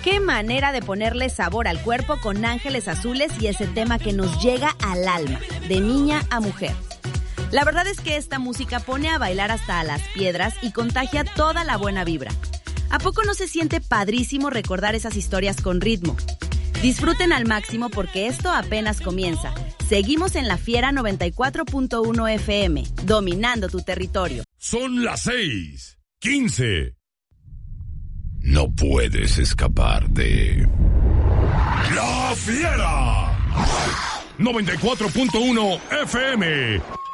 Qué manera de ponerle sabor al cuerpo con Ángeles Azules y ese tema que nos llega al alma, de niña a mujer. La verdad es que esta música pone a bailar hasta a las piedras y contagia toda la buena vibra. ¿A poco no se siente padrísimo recordar esas historias con ritmo? Disfruten al máximo porque esto apenas comienza. Seguimos en La Fiera 94.1 FM, dominando tu territorio. Son las 6:15. No puedes escapar de La Fiera 94.1 FM.